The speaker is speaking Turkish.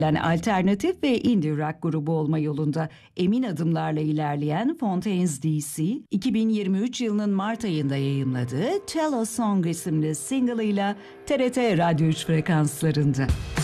Alternatif ve indie rock grubu olma yolunda emin adımlarla ilerleyen Fontaines DC, 2023 yılının Mart ayında yayımladığı Tell a Song isimli single'ıyla TRT Radyo 3 frekanslarında.